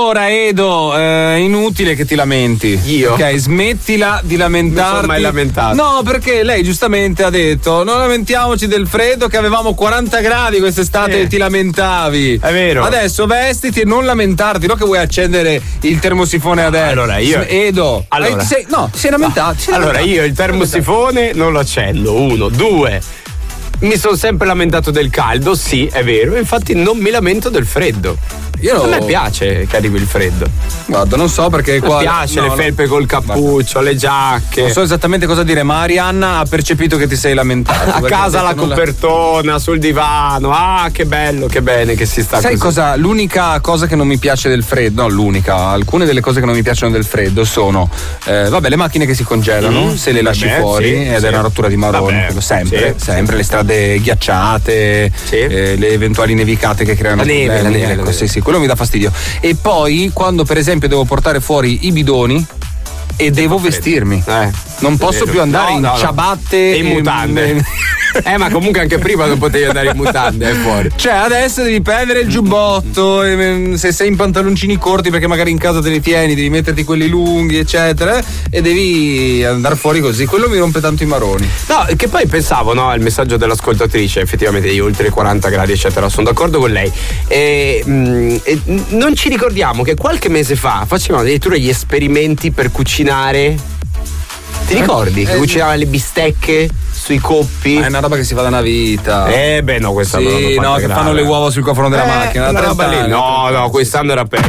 Allora Edo, inutile che ti lamenti. Io? Ok, smettila di lamentarti. Non sono mai lamentato. No, perché lei giustamente ha detto: non lamentiamoci del freddo, che avevamo 40 gradi quest'estate e ti lamentavi. È vero. Adesso vestiti e non lamentarti, no che vuoi accendere il termosifone adesso. Allora io Edo, allora, ti sei lamentato. Allora io il termosifone non lo accendo, 1, 2. Mi sono sempre lamentato del caldo, sì, è vero, infatti non mi lamento del freddo. A me piace che arrivi il freddo. Guarda, non so perché qua. Mi piace le felpe col cappuccio, le giacche. Non so esattamente cosa dire, ma Arianna ha percepito che ti sei lamentato. A casa la copertona, sul divano. Ah, che bello, che bene che si sta. Sai così. cosa? L'unica cosa che non mi piace del freddo, no, l'unica, alcune delle cose che non mi piacciono del freddo sono le macchine che si congelano, se le lasci fuori ed è una rottura di maroni, sempre, le strade ghiacciate, le eventuali nevicate che creano la neve. Ecco, sì, quello mi dà fastidio. E poi quando per esempio devo portare fuori i bidoni e devo vestirmi, non posso più andare in ciabatte e in mutande. Ma comunque anche prima non potevi andare in mutande fuori. Cioè adesso devi prendere il giubbotto, se sei in pantaloncini corti perché magari in casa te li tieni, devi metterti quelli lunghi eccetera e devi andare fuori così. Quello mi rompe tanto i maroni. No, che poi pensavo, no, al messaggio dell'ascoltatrice, effettivamente io oltre i 40 gradi eccetera, sono d'accordo con lei e non ci ricordiamo che qualche mese fa facevamo addirittura gli esperimenti per cucinare. Ti ricordi? Che cucinava le bistecche sui coppi? È una roba che si fa da una vita. No, quest'anno sì, non che fanno le uova sul cofano della macchina. Una roba lì. No, quest'anno era peggio.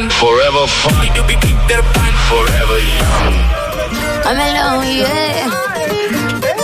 Forever fun. Forever young. I'm alone, yeah.